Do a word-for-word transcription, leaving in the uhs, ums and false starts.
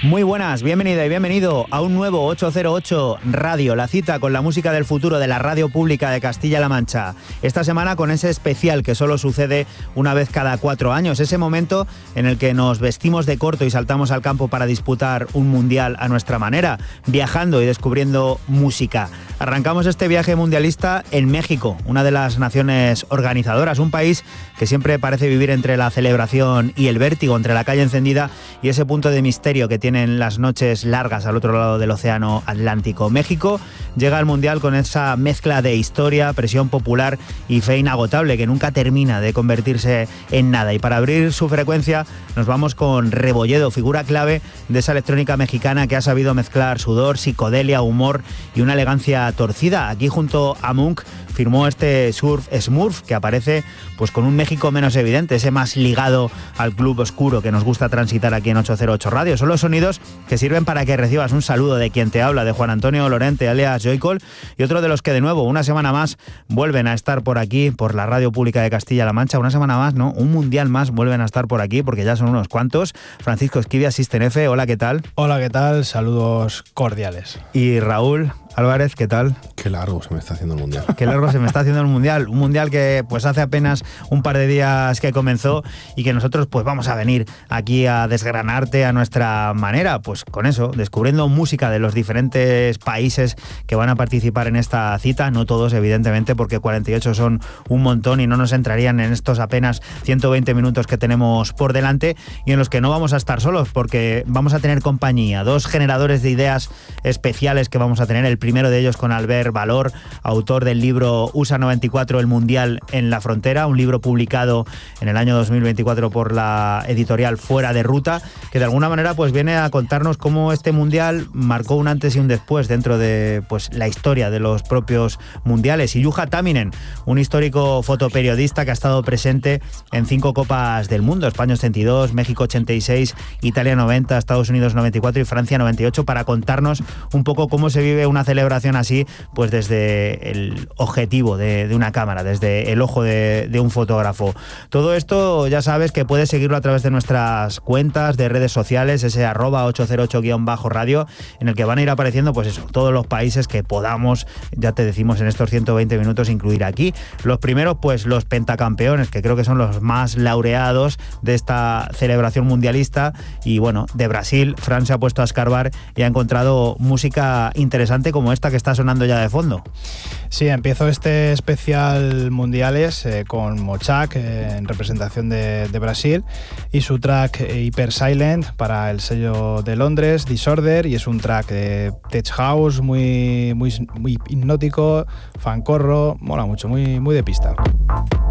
Muy buenas, bienvenida y bienvenido a un nuevo ocho cero ocho Radio, la cita con la música del futuro de la radio pública de Castilla-La Mancha. Esta semana con ese especial que solo sucede una vez cada cuatro años, ese momento en el que nos vestimos de corto y saltamos al campo para disputar un mundial a nuestra manera, viajando y descubriendo música. Arrancamos este viaje mundialista en México, una de las naciones organizadoras, un país que siempre parece vivir entre la celebración y el vértigo, entre la calle encendida y ese punto de misterio que tiene en las noches largas al otro lado del océano Atlántico. México llega al Mundial con esa mezcla de historia, presión popular y fe inagotable que nunca termina de convertirse en nada. Y para abrir su frecuencia nos vamos con Rebolledo, figura clave de esa electrónica mexicana que ha sabido mezclar sudor, psicodelia, humor y una elegancia torcida. Aquí junto a Monk firmó este Surf Smurf que aparece pues con un México menos evidente, ese más ligado al club oscuro que nos gusta transitar aquí en ocho cero ocho Radio. Son los sonidos que sirven para que recibas un saludo de quien te habla, de Juan Antonio Lorente, alias Joycol, y otro de los que de nuevo, una semana más, vuelven a estar por aquí, por la radio pública de Castilla-La Mancha. Una semana más, ¿no? Un mundial más vuelven a estar por aquí, porque ya son unos cuantos. Francisco Esquivia, System F, hola, ¿qué tal? Hola, ¿qué tal? Saludos cordiales. Y Raúl Álvarez, ¿qué tal? Qué largo se me está haciendo el Mundial. Qué largo se me está haciendo el Mundial. Un Mundial que pues hace apenas un par de días que comenzó y que nosotros pues vamos a venir aquí a desgranarte a nuestra manera, pues con eso, descubriendo música de los diferentes países que van a participar en esta cita. No todos, evidentemente, porque cuarenta y ocho son un montón y no nos entrarían en estos apenas ciento veinte minutos que tenemos por delante, y en los que no vamos a estar solos, porque vamos a tener compañía. Dos generadores de ideas especiales que vamos a tener. El primero de ellos con Albert Valor, autor del libro U S A noventa y cuatro, el Mundial en la Frontera, un libro publicado en el año dos mil veinticuatro por la editorial Fuera de Ruta, que de alguna manera pues viene a contarnos cómo este Mundial marcó un antes y un después dentro de pues la historia de los propios mundiales. Y Juha Tamminen, un histórico fotoperiodista que ha estado presente en cinco Copas del Mundo, España ochenta y dos, México ochenta y seis, Italia noventa, Estados Unidos noventa y cuatro y Francia noventa y ocho, para contarnos un poco cómo se vive una celebración así, pues desde el objetivo de, de una cámara, desde el ojo de, de un fotógrafo. Todo esto ya sabes que puedes seguirlo a través de nuestras cuentas de redes sociales, ese arroba ocho cero ocho guión bajo radio, en el que van a ir apareciendo pues eso, todos los países que podamos, ya te decimos, en estos ciento veinte minutos incluir aquí. Los primeros, pues los pentacampeones, que creo que son los más laureados de esta celebración mundialista. Y bueno, de Brasil, Fran se ha puesto a escarbar y ha encontrado música interesante como esta que está sonando ya de fondo. Sí, empiezo este especial mundiales eh, con Mochak eh, en representación de, de Brasil y su track eh, Hyper Silent para el sello de Londres, Disorder, y es un track de tech house muy, muy, muy hipnótico, fancorro, mola mucho, muy, muy de pista.